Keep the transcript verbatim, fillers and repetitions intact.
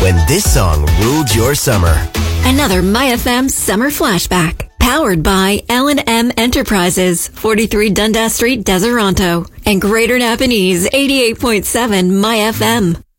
when this song ruled your summer. Another My F M Summer Flashback. Powered by L and M Enterprises, forty-three Dundas Street, Deseronto, and Greater Napanese, eighty-eight point seven My F M.